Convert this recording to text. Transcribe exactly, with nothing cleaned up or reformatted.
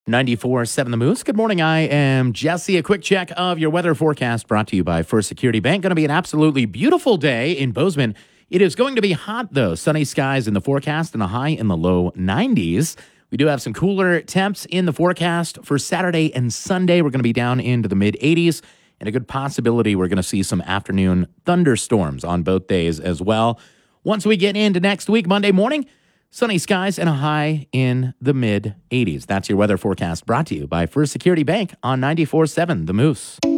ninety-four point seven The Moose. Good morning. I am Jesse. A quick check of your weather forecast brought to you by First Security Bank. Going to be an absolutely beautiful day in Bozeman. It is going to be hot, though. Sunny skies in the forecast and a high in the low nineties. We do have some cooler temps in the forecast for Saturday and Sunday. We're going to be down into the mid eighties, and a good possibility we're going to see some afternoon thunderstorms on both days as well. Once we get into next week, Monday morning, sunny skies and a high in the mid eighties. That's your weather forecast brought to you by First Security Bank on ninety-four point seven The Moose.